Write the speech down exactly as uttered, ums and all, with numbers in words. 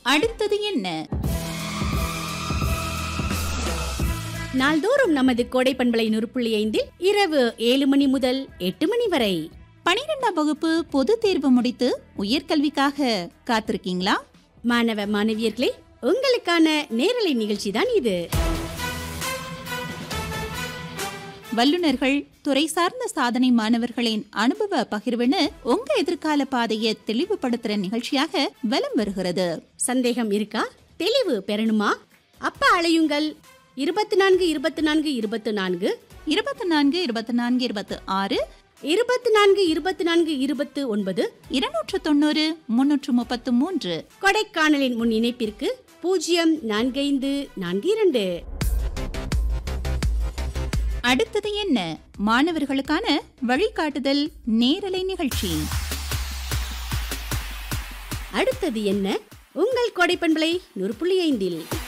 அடுத்தது என்ன? நாள்தோறும் நமது கோடை பண்பலை நூறு புள்ளி ஐந்தில் இரவு ஏழு மணி முதல் எட்டு மணி வரை பனிரெண்டாம் வகுப்பு பொது தேர்வு முடித்து உயர்கல்விக்காக காத்திருக்கீங்களா? மாணவ மாணவியர்களே, உங்களுக்கான நேரலை நிகழ்ச்சி தான் இது. வல்லுநர்கள், துறை சார்ந்த சாதனை மாணவர்களின் அனுபவ பகிர்வுன்னு உங்க எதிர்கால பாதையை தெளிவுபடுத்துற நிகழ்ச்சியாக வலம் வருகிறது. சந்தேகம் இருக்கா? தெளிவு பெறணுமா? அப்ப அழையுங்கள் இருபத்தி நான்கு இருபத்தி நான்கு இருபத்தி நான்கு இருபத்தி நான்கு இருபத்தி நான்கு இருபத்தி ஆறு இருபத்தி நான்கு இருபத்தி நான்கு இருபத்தி ஒன்பது இருநூற்று தொண்ணூறு முன்னூற்று முப்பத்து மூன்று. கொடைக்கானலின் முன் இணைப்பிற்கு பூஜ்ஜியம் நான்கைந்து நான்கு இரண்டு. அடுத்தது என்ன? மாணவர்களுக்கான வழிகாட்டுதல் நேரலை நிகழ்ச்சி. அடுத்தது என்ன? உங்கள் கோடை பண்பலை நூறு புள்ளி ஐந்தில்